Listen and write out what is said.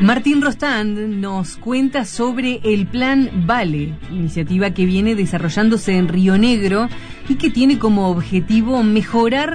Martín Rostand nos cuenta sobre el Plan Vale, iniciativa que viene desarrollándose en Río Negro y que tiene como objetivo mejorar